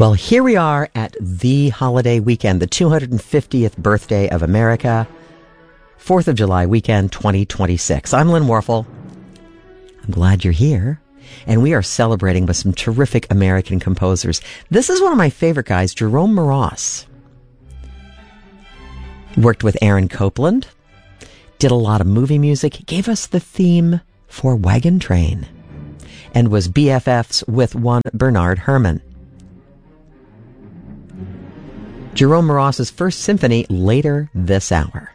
Well, here we are at the holiday weekend, the 250th birthday of America, 4th of July weekend 2026. I'm Lynn Warfel. I'm glad you're here. And we are celebrating with some terrific American composers. This is one of my favorite guys, Jerome Moross. Worked with Aaron Copland, did a lot of movie music, gave us the theme for Wagon Train, and was BFFs with one Bernard Herrmann. Jerome Moross's First Symphony later this hour.